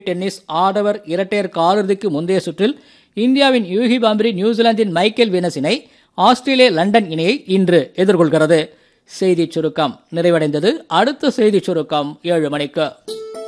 Tennis ஆடவர் இரட்டையர் காலிறுதிக்கு முந்தைய சுற்றில் இந்தியாவின் யூகி பாம்ரி நியூசிலாந்தின் மைக்கேல் வீனஸ் இணை ஆஸ்திரேலிய லண்டன் இணையை இன்று எதிர்கொள்கிறது. செய்திச் சுருக்கம் நிறைவடைந்தது. அடுத்த செய்திச் சுருக்கம் 7 மணிக்கு.